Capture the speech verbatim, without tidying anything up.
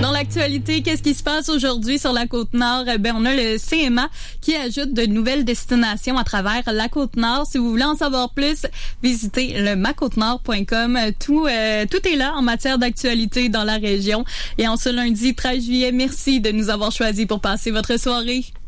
Dans l'actualité, qu'est-ce qui se passe aujourd'hui sur la Côte-Nord? Ben, on a le C M A qui ajoute de nouvelles destinations à travers la Côte-Nord. Si vous voulez en savoir plus, visitez le ma côte nord point com. Tout, euh, tout est là en matière d'actualité dans la région. Et en ce lundi treize juillet, merci de nous avoir choisis pour passer votre soirée.